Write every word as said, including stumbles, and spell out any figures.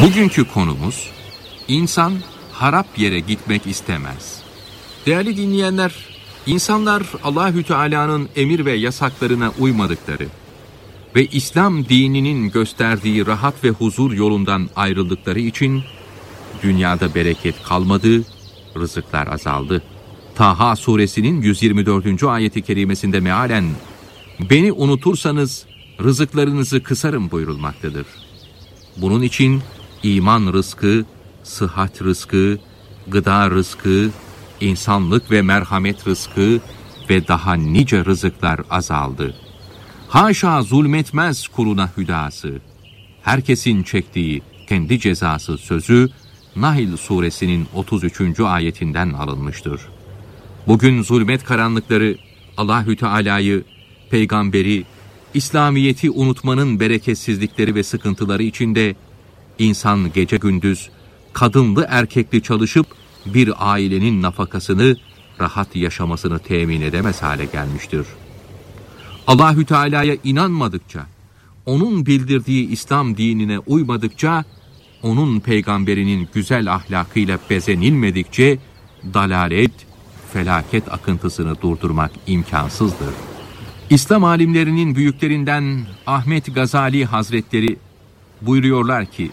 Bugünkü konumuz, insan harap yere gitmek istemez. Değerli dinleyenler, insanlar Allahü Teala'nın emir ve yasaklarına uymadıkları ve İslam dininin gösterdiği rahat ve huzur yolundan ayrıldıkları için dünyada bereket kalmadı, rızıklar azaldı. Taha suresinin yüz yirmi dördüncü ayeti kerimesinde mealen "Beni unutursanız rızıklarınızı kısarım" buyurulmaktadır. Bunun için iman rızkı, sıhhat rızkı, gıda rızkı, insanlık ve merhamet rızkı ve daha nice rızıklar azaldı. Haşa zulmetmez kuluna hüdası. Herkesin çektiği kendi cezası sözü Nahl suresinin otuz üçüncü ayetinden alınmıştır. Bugün zulmet karanlıkları Allahü Teala'yı, peygamberi, İslamiyeti unutmanın bereketsizlikleri ve sıkıntıları içinde insan gece gündüz kadınlı erkekli çalışıp bir ailenin nafakasını, rahat yaşamasını temin edemez hale gelmiştir. Allahü Teala'ya inanmadıkça, onun bildirdiği İslam dinine uymadıkça, onun peygamberinin güzel ahlakıyla bezenilmedikçe dalalet, felaket akıntısını durdurmak imkansızdır. İslam alimlerinin büyüklerinden Ahmet Gazali Hazretleri buyuruyorlar ki,